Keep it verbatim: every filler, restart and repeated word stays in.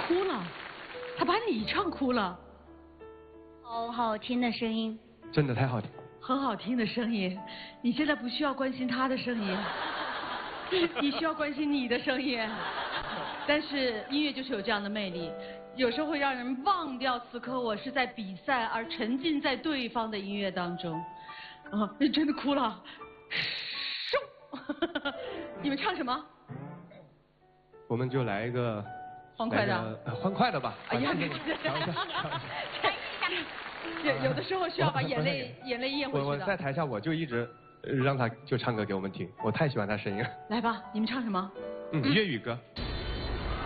哭了，他把你唱哭了。 好好听的声音， 真的太好听。 很好听的声音，你现在不需要关心他的声音，你需要关心你的声音。但是音乐就是有这样的魅力，有时候会让人忘掉此刻我是在比赛，而沉浸在对方的音乐当中。啊，你真的哭了。嗖，你们唱什么？ 我们就来一个欢快的， 呃、欢快的吧。 哎呀， 尝一下。 有有的时候需要把眼泪眼泪咽回去的。 我我在台下我就一直让他就唱歌给我们听，我太喜欢他声音了。 来吧，你们唱什么？ 嗯，粤语歌。